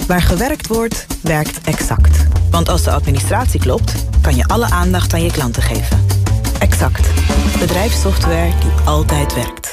Waar gewerkt wordt, werkt Exact. Want als de administratie klopt, kan je alle aandacht aan je klanten geven. Exact. Bedrijfssoftware die altijd werkt.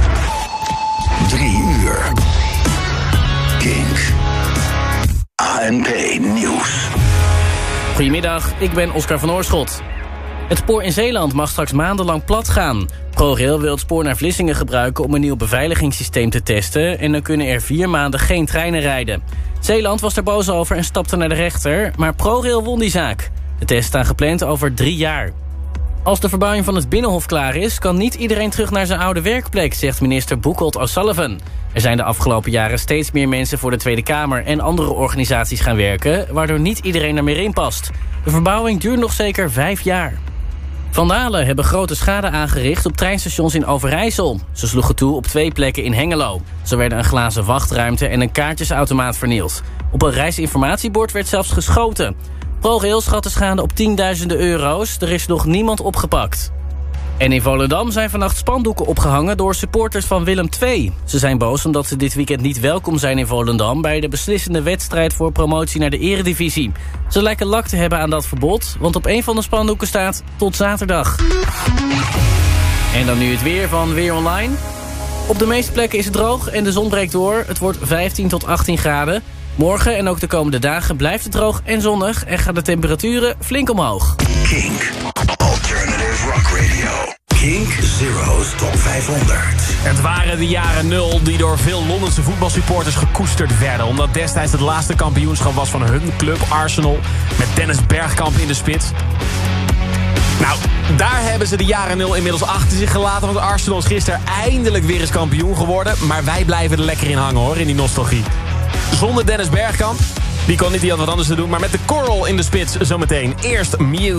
3 uur. Kink. ANP Nieuws. Goedemiddag, ik ben Oscar van Oorschot. Het spoor in Zeeland mag straks maandenlang plat gaan. ProRail wil het spoor naar Vlissingen gebruiken om een nieuw beveiligingssysteem te testen... en dan kunnen er 4 maanden geen treinen rijden. Zeeland was er boos over en stapte naar de rechter, maar ProRail won die zaak. De tests staan gepland over 3 jaar. Als de verbouwing van het Binnenhof klaar is, kan niet iedereen terug naar zijn oude werkplek, zegt minister Boekolt O'Sullivan. Er zijn de afgelopen jaren steeds meer mensen voor de Tweede Kamer en andere organisaties gaan werken, waardoor niet iedereen er meer in past. De verbouwing duurt nog zeker 5 jaar. Vandalen hebben grote schade aangericht op treinstations in Overijssel. Ze sloegen toe op 2 plekken in Hengelo. Zo werden een glazen wachtruimte en een kaartjesautomaat vernield. Op een reisinformatiebord werd zelfs geschoten. ProRail schat de schade op tienduizenden euro's. Er is nog niemand opgepakt. En in Volendam zijn vannacht spandoeken opgehangen door supporters van Willem II. Ze zijn boos omdat ze dit weekend niet welkom zijn in Volendam... bij de beslissende wedstrijd voor promotie naar de eredivisie. Ze lijken lak te hebben aan dat verbod, want op een van de spandoeken staat tot zaterdag. En dan nu het weer van Weer Online. Op de meeste plekken is het droog en de zon breekt door. Het wordt 15 tot 18 graden. Morgen en ook de komende dagen blijft het droog en zonnig... en gaan de temperaturen flink omhoog. Kink. Alternative Rock Radio. Kink Zero's Top 500. Het waren de jaren 0 die door veel Londense voetbalsupporters gekoesterd werden. Omdat destijds het laatste kampioenschap was van hun club Arsenal. Met Dennis Bergkamp in de spits. Nou, daar hebben ze de jaren 0 inmiddels achter zich gelaten. Want Arsenal is gisteren eindelijk weer eens kampioen geworden. Maar wij blijven er lekker in hangen hoor, in die nostalgie. Zonder Dennis Bergkamp. Die kon niet, die had wat anders te doen. Maar met de Coral in de spits zometeen. Eerst Muse.